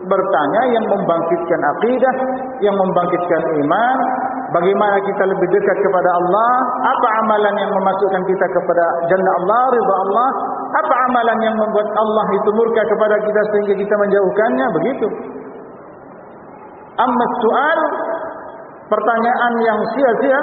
bertanya yang membangkitkan akidah, yang membangkitkan iman. Bagaimana kita lebih dekat kepada Allah? Apa amalan yang memasukkan kita kepada jannah Allah, ridha Allah? Apa amalan yang membuat Allah itu murka kepada kita sehingga kita menjauhkannya? Begitu. Amma soal, pertanyaan yang sia-sia,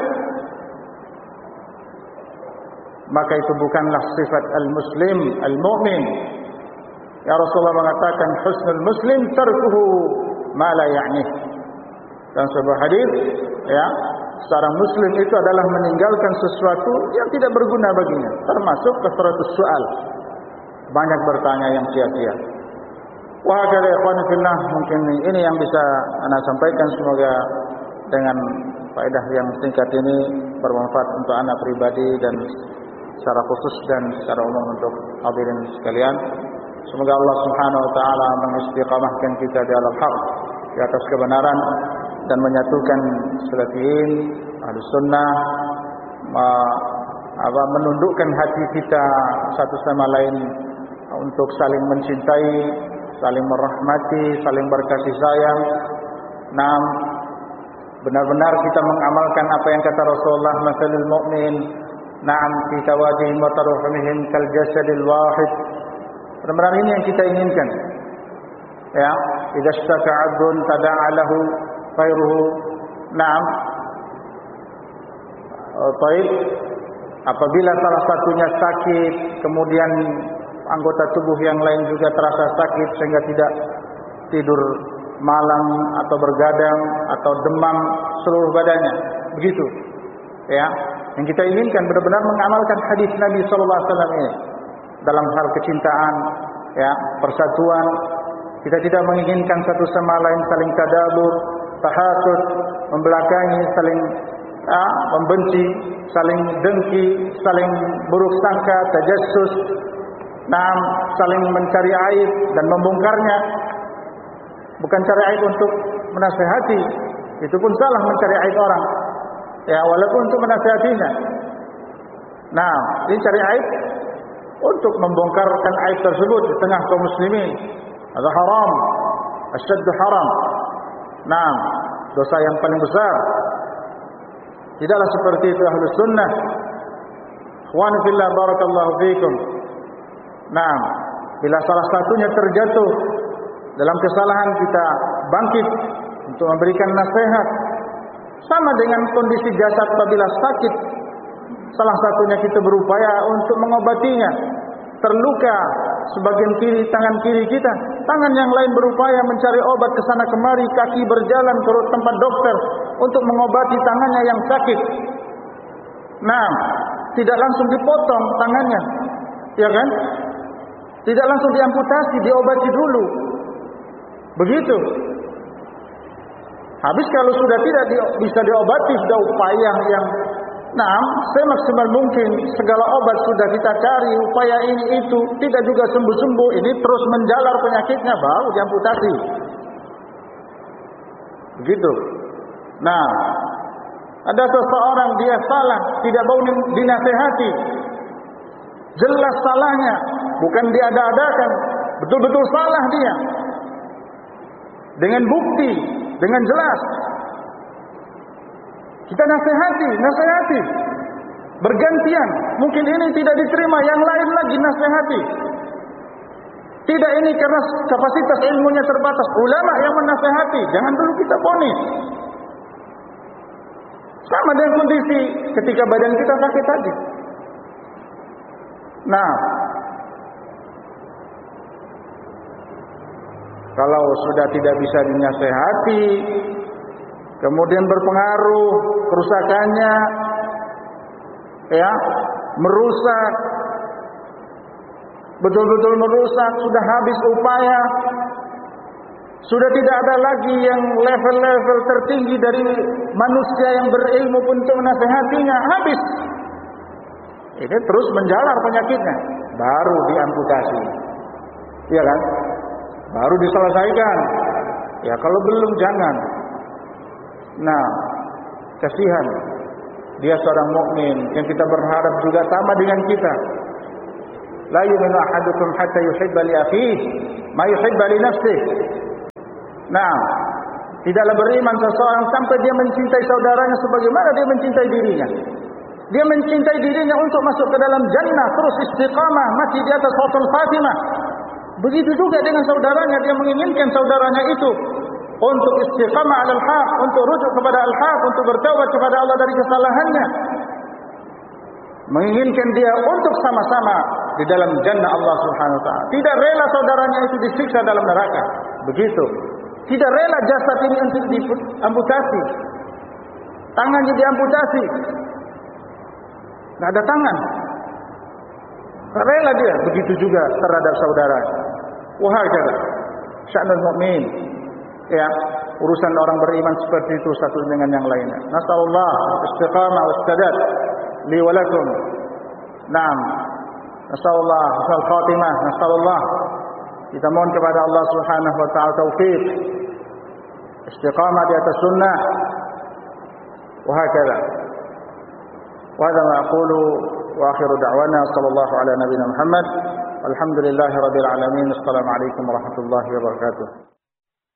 maka itu bukanlah sifat al-muslim, al-mu'min. Ya Rasulullah mengatakan husnul muslim tarkuhu ma la ya'nih. Dan sebuah hadis, ya, seorang muslim itu adalah meninggalkan sesuatu yang tidak berguna baginya, termasuk kasratus soal, banyak bertanya yang sia-sia. Wah, kada ikhwan fillah, mungkin ini yang bisa ana sampaikan, semoga dengan faedah yang singkat ini bermanfaat untuk ana pribadi dan secara khusus dan secara umum untuk hadirin sekalian. Semoga Allah Subhanahu wa taala mengistiqamahkan kita di atas haq, di atas kebenaran, dan menyatukan salafiyin, ahlus sunnah, menundukkan hati kita satu sama lain untuk saling mencintai, saling merahmati, saling berkasih sayang. Naam, benar-benar kita mengamalkan apa yang kata Rasulullah, masalul mu'min na'am fi tawadihim wa taruhumihim kal jasadil wahid. Benar-benar ini yang kita inginkan. Ya, idza ishtaka 'abdun tada'a lahu khairuhu. Na'am. Baik. Apabila salah satunya sakit, kemudian anggota tubuh yang lain juga terasa sakit sehingga tidak tidur malam atau bergadang atau demam seluruh badannya. Begitu. Ya, yang kita inginkan benar-benar mengamalkan hadis Nabi sallallahu alaihi wasallam ini dalam hal kecintaan, ya, persatuan. Kita tidak menginginkan satu sama lain saling tadabur, tahasud, membelakangi, saling membenci, saling dengki, saling buruk sangka, tajassus, saling mencari aib dan membongkarnya. Bukan cari aib untuk menasihati, itu pun salah mencari aib orang. Ya, walaupun untuk menasihatinya. Nah, ini cari aib untuk membongkarkan aib tersebut di tengah kaum muslimin. Ada haram, asyaddu haram. Nah, dosa yang paling besar. Tidaklah seperti itu ahlus sunnah. Ikhwan fillah, barakallahu fiikum. Nah, bila salah satunya terjatuh dalam kesalahan, kita bangkit untuk memberikan nasihat. Sama dengan kondisi jasad apabila sakit, salah satunya kita berupaya untuk mengobatinya. Terluka sebagian kiri tangan kiri kita, tangan yang lain berupaya mencari obat ke sana kemari, kaki berjalan ke tempat dokter untuk mengobati tangannya yang sakit. Nah, tidak langsung dipotong tangannya, ya kan? Tidak langsung diamputasi, diobati dulu. Begitu. Habis kalau sudah tidak bisa diobati, sudah upaya yang semaksimal mungkin, segala obat sudah kita cari, upaya ini itu, tidak juga sembuh-sembuh, ini terus menjalar penyakitnya, baru diamputasi. Begitu. Nah, ada seseorang dia salah, tidak mau dinasehati. Jelas salahnya, bukan diada-adakan, betul-betul salah dia. Dengan bukti, dengan jelas. Kita nasihati. Bergantian. Mungkin ini tidak diterima, yang lain lagi nasihati. Tidak, ini karena kapasitas ilmunya terbatas. Ulama yang menasihati, jangan dulu kita vonis. Sama dengan kondisi ketika badan kita sakit tadi. Nah, kalau sudah tidak bisa dinasehati, kemudian berpengaruh kerusakannya, ya, merusak, betul-betul merusak, sudah habis upaya, sudah tidak ada lagi yang level-level tertinggi dari manusia yang berilmu pun untuk menasehatinya, habis. Ini terus menjalar penyakitnya, baru diamputasi, iya kan? Baru diselesaikan. Ya, kalau belum jangan. Nah, kasihan. Dia seorang mukmin yang kita berharap juga sama dengan kita. La yu'minu ahadukum hatta yuhibba li akhihi ma yuhibba li nafsihi. Nah, tidaklah beriman seseorang sampai dia mencintai saudaranya sebagaimana dia mencintai dirinya. Dia mencintai dirinya untuk masuk ke dalam jannah, terus istiqamah, mati di atas husnul khatimah. Begitu juga dengan saudaranya, dia menginginkan saudaranya itu untuk istiqamah alal haq, untuk rujuk kepada al-haq, untuk bertaubat kepada Allah dari kesalahannya. Menginginkan dia untuk sama-sama di dalam jannah Allah Subhanahu wa taala. Tidak rela saudaranya itu disiksa dalam neraka. Begitu. Tidak rela jasad ini untuk diamputasi. Tangannya diamputasi. Tidak ada tangan. Tak rela dia. Begitu juga terhadap saudara. Wahakala sya'nul mu'min. Ya, urusan orang beriman seperti itu satu dengan yang lainnya. Nasallallahu istiqamah wassadad li wa lakum. Naam. Nasallallahu husnul khatimah. Nasallallahu, kita mohon kepada Allah Subhanahu wa taala taufik, istiqamah di atas sunnah. Wahakala. Wa hadha ma aqulu wa akhiru da'wana sallallahu ala nabiyyina Muhammad. Alhamdulillahirabbil alamin. Assalamualaikum warahmatullahi wabarakatuh.